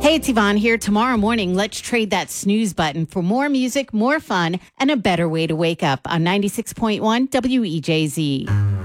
Hey, it's Yvonne here. Tomorrow morning, let's trade that snooze button for more music, more fun, and a better way to wake up on 96.1 WEJZ.